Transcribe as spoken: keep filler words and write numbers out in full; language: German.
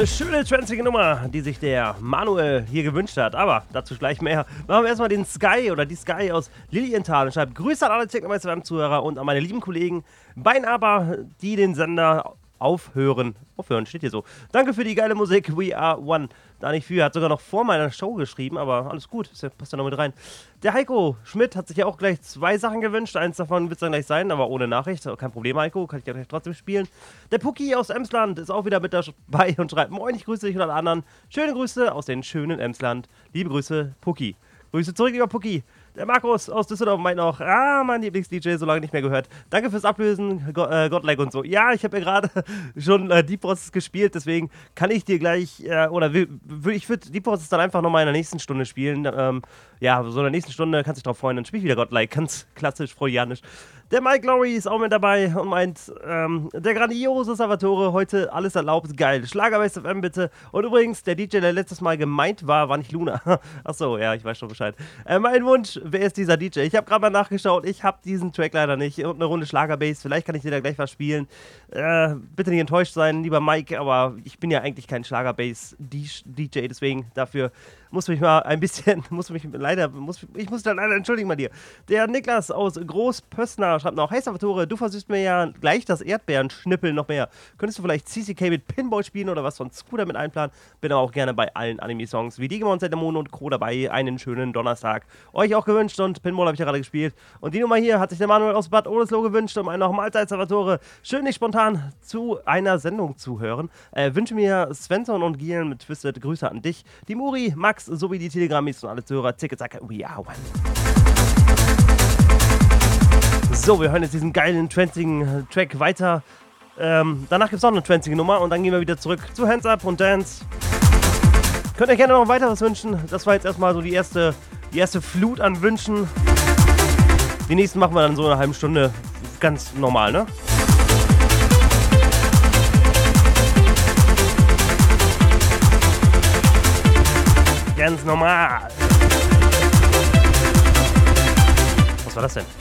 Eine schöne tranzige Nummer, die sich der Manuel hier gewünscht hat. Aber dazu gleich mehr. Machen wir erstmal den Sky oder die Sky aus Lilienthal und schreibt Grüße an alle Technomeister-Zuhörer und an meine lieben Kollegen bei Naba, die den Sender aufhören. Aufhören, steht hier so. Danke für die geile Musik. We are one. Da nicht für. Hat sogar noch vor meiner Show geschrieben, aber alles gut. Das passt ja noch mit rein. Der Heiko Schmidt hat sich ja auch gleich zwei Sachen gewünscht. Eins davon wird es dann gleich sein, aber ohne Nachricht. Kein Problem, Heiko. Kann ich ja gleich trotzdem spielen. Der Pucki aus Emsland ist auch wieder mit dabei und schreibt: Moin, ich grüße dich und alle anderen. Schöne Grüße aus den schönen Emsland. Liebe Grüße, Pucki. Grüße zurück, lieber Pucki. Der Markus aus Düsseldorf meint noch, ah, mein Lieblings-D J, so lange nicht mehr gehört. Danke fürs Ablösen, Go äh, Godlike und so. Ja, ich habe ja gerade schon äh, Deep Process gespielt, deswegen kann ich dir gleich, äh, oder will, will, ich würde Deep Process dann einfach nochmal in der nächsten Stunde spielen. Ähm, ja, so in der nächsten Stunde kannst du dich drauf freuen, dann spiel ich wieder Godlike, ganz klassisch, freudianisch. Der Mike Lowry ist auch mit dabei und meint, ähm, der grandiose Salvatore, heute alles erlaubt, geil. Schlagerbase F M bitte. Und übrigens, der D J, der letztes Mal gemeint war, war nicht Luna. Achso, ja, ich weiß schon Bescheid. Äh, mein Wunsch, wer ist dieser D J? Ich habe gerade mal nachgeschaut, ich habe diesen Track leider nicht. Und eine Runde Schlagerbase, vielleicht kann ich dir da gleich was spielen. Äh, bitte nicht enttäuscht sein, lieber Mike, aber ich bin ja eigentlich kein Schlagerbase-D J, deswegen dafür muss mich mal ein bisschen, muss mich leider, muss, ich muss dann leider entschuldigen bei dir. Der Niklas aus Großpössner schreibt noch, hey Salvatore, du versüßt mir ja gleich das Erdbeeren-Schnippeln noch mehr. Könntest du vielleicht C C K mit Pinball spielen oder was von Scooter mit einplanen? Bin aber auch gerne bei allen Anime-Songs wie Digimon, Sailor Moon und Co. dabei. Einen schönen Donnerstag. Euch auch gewünscht und Pinball habe ich ja gerade gespielt. Und die Nummer hier hat sich der Manuel aus Bad Oldesloe gewünscht, um einen noch Mahlzeit, Salvatore. Schön, dich spontan zu einer Sendung zu hören. Äh, wünsche mir Svensson und Gielen mit Twisted Grüße an dich. Die Muri, Max sowie die Telegrammis und alle Zuhörer. Zicke, zacke, we are one. So, wir hören jetzt diesen geilen, tranzigen Track weiter. Ähm, danach gibt es noch eine tranzige Nummer und dann gehen wir wieder zurück zu Hands Up und Dance. Könnt ihr gerne noch weiteres wünschen. Das war jetzt erstmal so die erste, die erste Flut an Wünschen. Die nächsten machen wir dann so in einer halben Stunde. Ganz normal, ne? Ganz normal. Was war das denn?